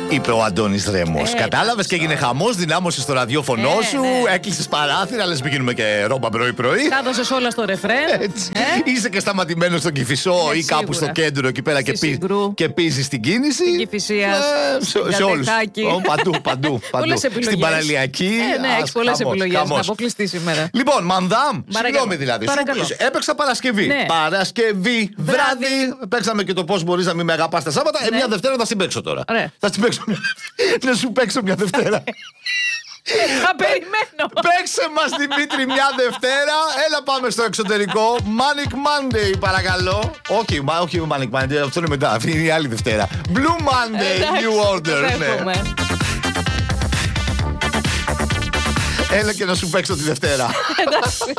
είπε ο Αντώνης Ρέμος. Κατάλαβες και έγινε χαμός, δυνάμωσες στο ραδιόφωνο σου, έκλεισες παράθυρα, λες πηγαίνουμε και ρόμπα πρωί-πρωί. Τα έδωσες όλα στο ρεφρέν. Είσαι και σταματημένος στον Κηφισό ή κάπου στο κέντρο εκεί πέρα και πίζεις την κίνηση. Στην Κηφισίας, σε όλους. Παντού. Στην Παραλιακή. Ναι, έχεις πολλές επιλογές. Να αποκλειστεί σήμερα. Λοιπόν, Μανδάμ, συγγνώμη δηλαδή. Έπαιξα Παρασκευή. Παρασκευή, βράδυ. Παίξαμε και το πώς μπορείς να μην με αγαπάς τα Σάββατα. Μια Δευτέρα θα συμπαίξω τώρα. Θα την παίξω να σου παίξω μια Δευτέρα. Θα περιμένω. Παίξε μας Δημήτρη μια Δευτέρα. Έλα πάμε στο εξωτερικό. Manic Monday παρακαλώ. Όχι Manic Monday, αυτό είναι μετά. Αυτή είναι η άλλη Δευτέρα. Blue Monday, New Order. Έλα και να σου παίξω τη Δευτέρα.